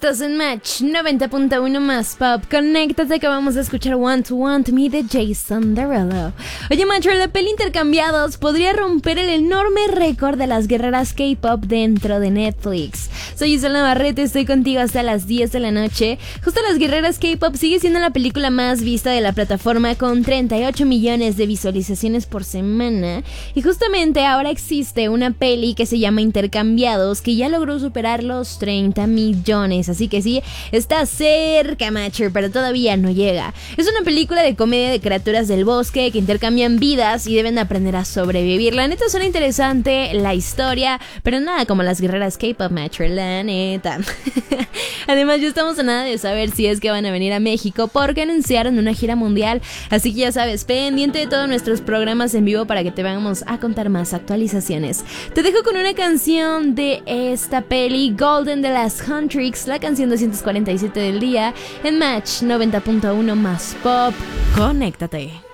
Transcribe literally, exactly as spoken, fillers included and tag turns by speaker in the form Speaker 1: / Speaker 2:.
Speaker 1: Estás en Match noventa punto uno más Pop. Conéctate que vamos a escuchar Want to Want Me de Jason Derulo. Oye, macho, la peli Intercambiados podría romper el enorme récord de las guerreras K-pop dentro de Netflix. Soy Isabel Navarrete, estoy contigo hasta las diez de la noche. Justo Las Guerreras K-pop sigue siendo la película más vista de la plataforma con treinta y ocho millones de visualizaciones por semana. Y justamente ahora existe una peli que se llama Intercambiados que ya logró superar los treinta millones. Así que sí, está cerca, macho, pero todavía no llega. Es una película de comedia de criaturas del bosque que intercambian vidas y deben aprender a sobrevivir. La neta suena interesante la historia, pero nada como Las Guerreras K-pop, macho, la neta. Además, ya estamos a nada de saber si es que van a venir a México porque anunciaron una gira mundial. Así que ya sabes, pendiente de todos nuestros programas en vivo para que te vayamos a contar más actualizaciones. Te dejo con una canción de esta peli, Golden de las Huntrix, la canción doscientos cuarenta y siete del día, en Match noventa punto uno más Pop. Conéctate.